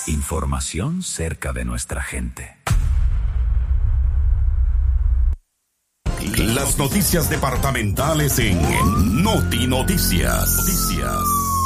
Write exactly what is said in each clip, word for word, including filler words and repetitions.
Información cerca de nuestra gente. Las noticias departamentales en Noti Noticias. Noticias.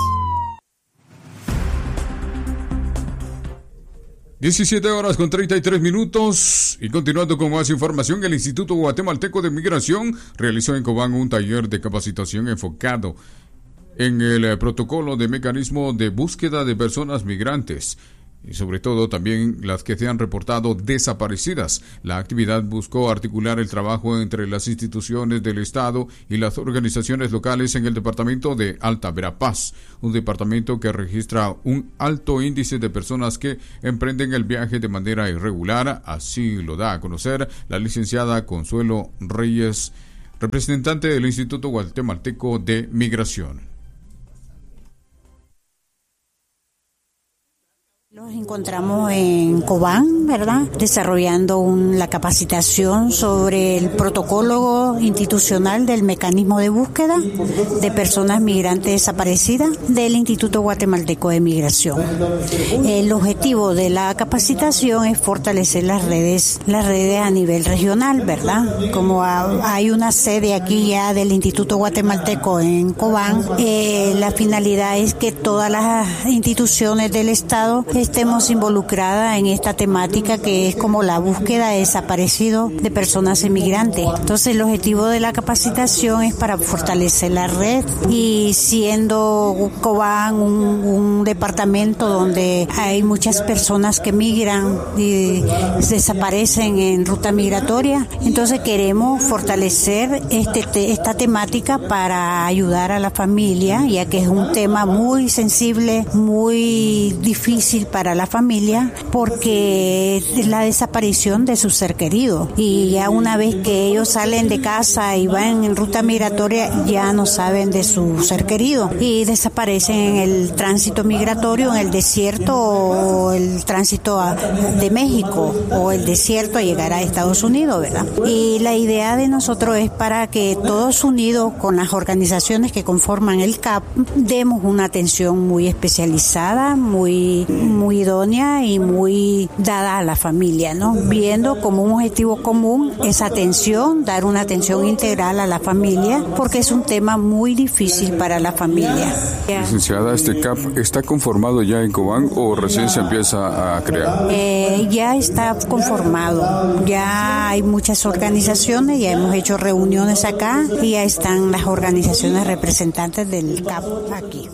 diecisiete horas con treinta y tres minutos y continuando con más información, el Instituto Guatemalteco de Migración realizó en Cobán un taller de capacitación enfocado en el protocolo de mecanismo de búsqueda de personas migrantes y sobre todo también las que se han reportado desaparecidas. La actividad buscó articular el trabajo entre las instituciones del Estado y las organizaciones locales en el departamento de Alta Verapaz, un departamento que registra un alto índice de personas que emprenden el viaje de manera irregular. Así lo da a conocer la licenciada Consuelo Reyes, representante del Instituto Guatemalteco de Migración. Nos encontramos en Cobán, ¿verdad? Desarrollando un, la capacitación sobre el protocolo institucional del mecanismo de búsqueda de personas migrantes desaparecidas del Instituto Guatemalteco de Migración. El objetivo de la capacitación es fortalecer las redes, las redes a nivel regional, ¿verdad? Como a, hay una sede aquí ya del Instituto Guatemalteco en Cobán, eh, la finalidad es que todas las instituciones del Estado estemos involucradas en esta temática que es como la búsqueda de desaparecidos de personas inmigrantes. Entonces el objetivo de la capacitación es para fortalecer la red y siendo Cobán un, un departamento donde hay muchas personas que migran y desaparecen en ruta migratoria, entonces queremos fortalecer este, te, esta temática para ayudar a la familia, ya que es un tema muy sensible, muy difícil para la familia, porque es la desaparición de su ser querido. Y ya una vez que ellos salen de casa y van en ruta migratoria, ya no saben de su ser querido y desaparecen en el tránsito migratorio, en el desierto o el tránsito a, de México o el desierto a llegar a Estados Unidos, ¿verdad? Y la idea de nosotros es para que todos unidos con las organizaciones que conforman el C A P demos una atención muy especializada, muy muy idónea y muy dada a la familia, ¿no? Viendo como un objetivo común esa atención, dar una atención integral a la familia, porque es un tema muy difícil para la familia. Licenciada, ¿este C A P está conformado ya en Cobán o recién se empieza a crear? Eh, ya está conformado, ya hay muchas organizaciones, ya hemos hecho reuniones acá y ya están las organizaciones representantes del C A P aquí.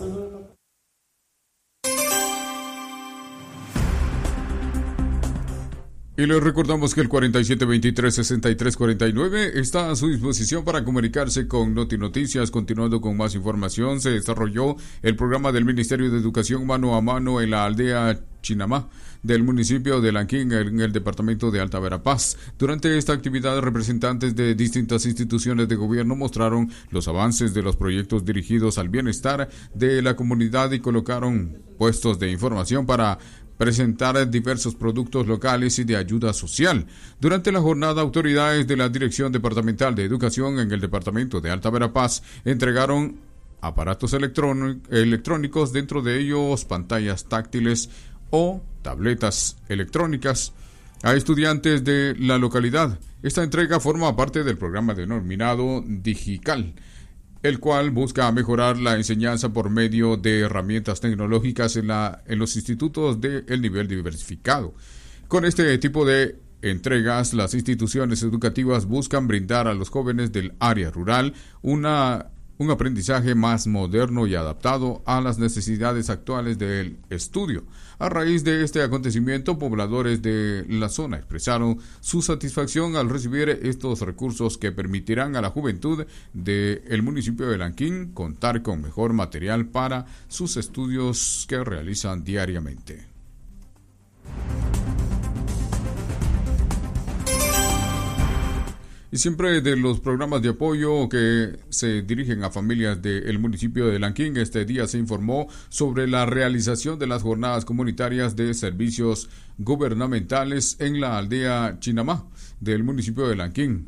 Y les recordamos que el cuarenta y siete veintitrés sesenta y tres cuarenta y nueve está a su disposición para comunicarse con Noti Noticias. Continuando con más información, se desarrolló el programa del Ministerio de Educación Mano a Mano en la aldea Chinamá del municipio de Lanquín, en el departamento de Alta Verapaz. Durante esta actividad, representantes de distintas instituciones de gobierno mostraron los avances de los proyectos dirigidos al bienestar de la comunidad y colocaron puestos de información para presentar diversos productos locales y de ayuda social. Durante la jornada, autoridades de la Dirección Departamental de Educación en el departamento de Alta Verapaz entregaron aparatos electrónicos, dentro de ellos pantallas táctiles o tabletas electrónicas, a estudiantes de la localidad. Esta entrega forma parte del programa denominado Digical, el cual busca mejorar la enseñanza por medio de herramientas tecnológicas en, la, en los institutos del nivel diversificado. Con este tipo de entregas, las instituciones educativas buscan brindar a los jóvenes del área rural una, un aprendizaje más moderno y adaptado a las necesidades actuales del estudio. A raíz de este acontecimiento, pobladores de la zona expresaron su satisfacción al recibir estos recursos que permitirán a la juventud del municipio de Lanquín contar con mejor material para sus estudios que realizan diariamente. Y siempre de los programas de apoyo que se dirigen a familias del municipio de Lanquín, este día se informó sobre la realización de las jornadas comunitarias de servicios gubernamentales en la aldea Chinamá del municipio de Lanquín.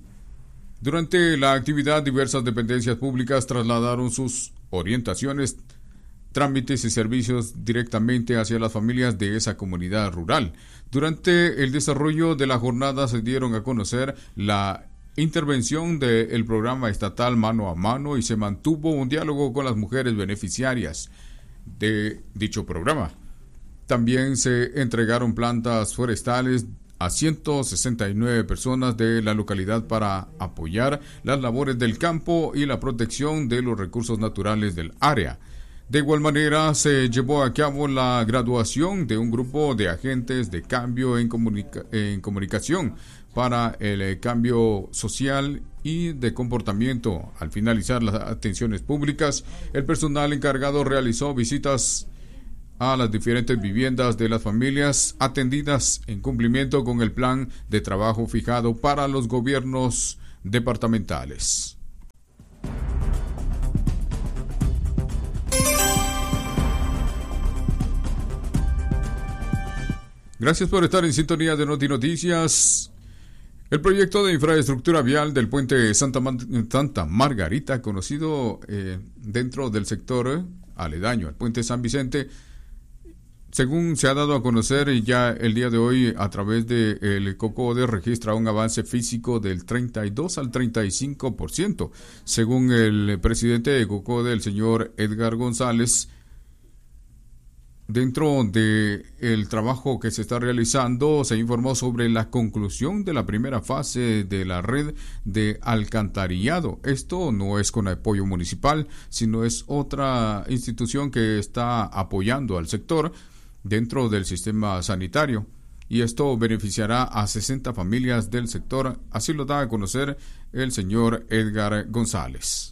Durante la actividad, diversas dependencias públicas trasladaron sus orientaciones trámites y servicios directamente hacia las familias de esa comunidad rural. Durante el desarrollo de la jornada se dieron a conocer la intervención del programa estatal Mano a Mano y se mantuvo un diálogo con las mujeres beneficiarias de dicho programa. También se entregaron plantas forestales a ciento sesenta y nueve personas de la localidad para apoyar las labores del campo y la protección de los recursos naturales del área. De igual manera, se llevó a cabo la graduación de un grupo de agentes de cambio en, comunica- en comunicación para el eh, cambio social y de comportamiento. Al finalizar las atenciones públicas, el personal encargado realizó visitas a las diferentes viviendas de las familias atendidas en cumplimiento con el plan de trabajo fijado para los gobiernos departamentales. Gracias por estar en sintonía de Noti Noticias. El proyecto de infraestructura vial del puente Santa, Man- Santa Margarita, conocido eh, dentro del sector aledaño al puente San Vicente, según se ha dado a conocer ya el día de hoy a través de el COCODE, registra un avance físico del treinta y dos al treinta y cinco por ciento. Según el presidente de COCODE, el señor Edgar González, dentro de el trabajo que se está realizando, se informó sobre la conclusión de la primera fase de la red de alcantarillado. Esto no es con apoyo municipal, sino es otra institución que está apoyando al sector dentro del sistema sanitario, y esto beneficiará a sesenta familias del sector, así lo da a conocer el señor Edgar González.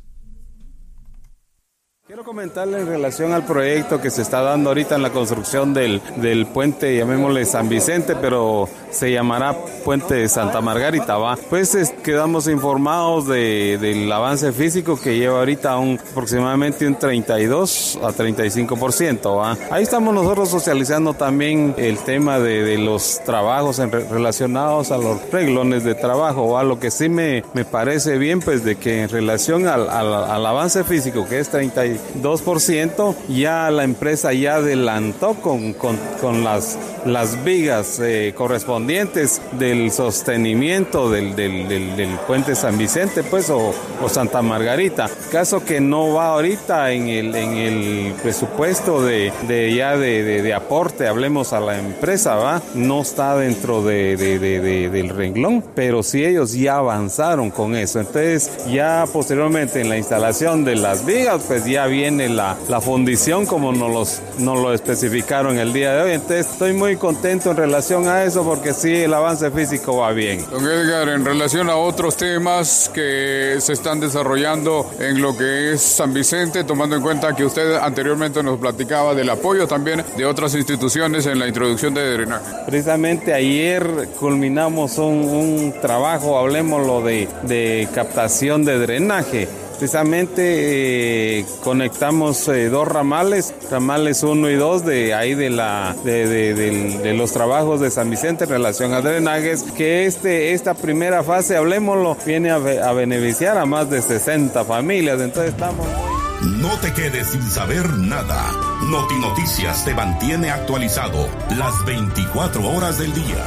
Quiero comentarle en relación al proyecto que se está dando ahorita en la construcción del, del puente, llamémosle San Vicente, pero se llamará puente Santa Margarita, ¿va? Pues es, quedamos informados de, del avance físico que lleva ahorita un, aproximadamente un treinta y dos a treinta y cinco por ciento, ¿va? Ahí estamos nosotros socializando también el tema de, de los trabajos en, relacionados a los reglones de trabajo, ¿va? Lo que sí me, me parece bien, pues de que en relación al, al, al avance físico, que es treinta y dos por ciento, ya la empresa ya adelantó con, con, con las, las vigas eh, correspondientes del sostenimiento del, del, del, del puente San Vicente, pues, o, o Santa Margarita. Caso que no va ahorita en el, en el presupuesto de, de ya de, de, de aporte, hablemos a la empresa, ¿va? No está dentro de, de, de, de, del renglón, pero sí ellos ya avanzaron con eso. Entonces, ya posteriormente en la instalación de las vigas, pues ya viene la, la fundición como nos, los, nos lo especificaron el día de hoy. Entonces estoy muy contento en relación a eso porque sí, el avance físico va bien. Don Edgar, en relación a otros temas que se están desarrollando en lo que es San Vicente, tomando en cuenta que usted anteriormente nos platicaba del apoyo también de otras instituciones en la introducción de drenaje. Precisamente ayer culminamos un, un trabajo, hablemoslo de, de captación de drenaje. Precisamente eh, conectamos eh, dos ramales, ramales uno y dos de ahí de la de, de, de, de los trabajos de San Vicente en relación a drenajes, que este esta primera fase, hablemoslo, viene a, a beneficiar a más de sesenta familias. Entonces estamos muy... No te quedes sin saber nada. Noti Noticias te mantiene actualizado las veinticuatro horas del día.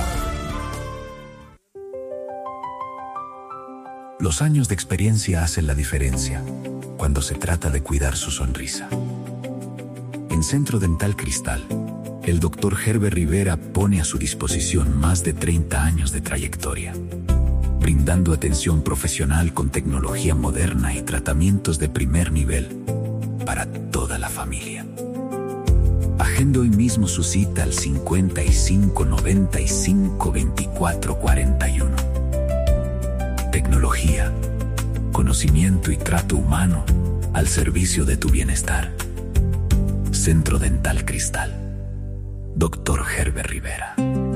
Los años de experiencia hacen la diferencia cuando se trata de cuidar su sonrisa. En Centro Dental Cristal, el doctor Herbert Rivera pone a su disposición más de treinta años de trayectoria, brindando atención profesional con tecnología moderna y tratamientos de primer nivel para toda la familia. Agende hoy mismo su cita al cincuenta y cinco noventa y cinco veinticuatro cuarenta y uno. Tecnología, conocimiento y trato humano al servicio de tu bienestar. Centro Dental Cristal. doctor Herbert Rivera.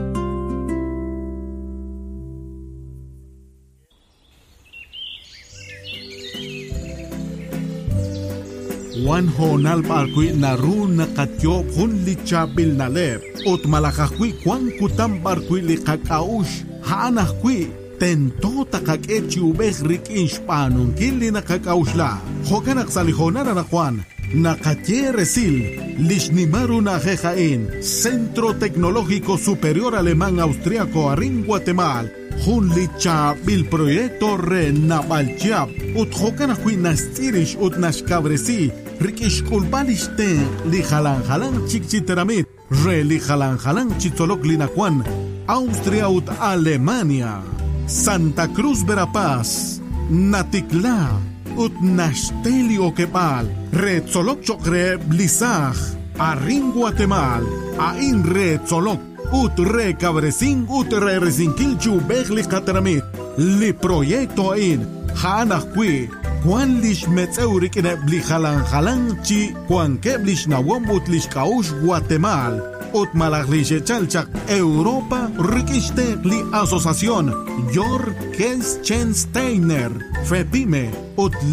Wan honal barkui naru nakatyo hun lichabil nalep. Ot malakakui kwan kutam barkui likakaush. Haanakui. Tento takak echi ubeh rik inshpanun kili nakakaushla. Hokanak salihona na nakwan. Nakache Resil, Lishnimaru Najejain, Centro Tecnológico Superior Alemán Austriaco Arin Guatemala, Junlicha Bil Proyecto Renabalchap, Utjokanahui Nastirish Utnashkabresi, Rikish Kulbalishten, Lijalan Jalan Chikchiteramit, Re Lijalan Jalan Chitzolok Linacuan, Austria ut Alemania, Santa Cruz Verapaz, Natikla, ut Nashtelio Kepal, Re Tzolok Chokre Blisaj, Arin Guatemala, Ain Re Tzolok, ut Re Cabresin, ut Re Resinquilchu Begli Cateramit, Li Proyecto in, Hanakwi, Juan Lish Metzeurik in Blijalan Jalanchi, Juan Keblish Nawam ut Lish Kaush Guatemala, ut Malaglishe Chalchak, Europa Rikiste Li Asociación, Jor Kelschensteiner, Fepime, ut